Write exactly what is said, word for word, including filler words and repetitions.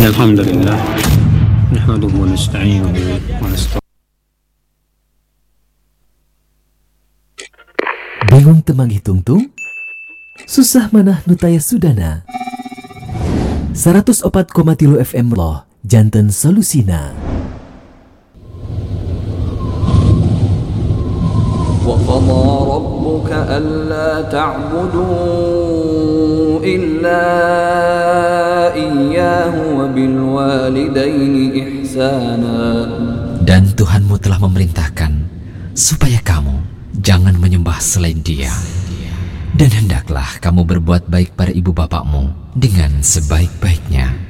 الحمد لله نحمده ونستعينه ونستغفره. Bingung temang hitung-tung? Susah manah nutaya sudana. seratus opat koma tilu F M loh, janten solusina. وَقَضَى رَبُّكَ أَلَّا تَعْبُدُوا إِلَّا إِيَّاهُ وَبِالْوَالِدَيْنِ إِحْسَانًا. Dan Tuhanmu telah memerintahkan supaya kamu jangan menyembah selain Dia. Dan hendaklah kamu berbuat baik pada ibu bapakmu dengan sebaik-baiknya.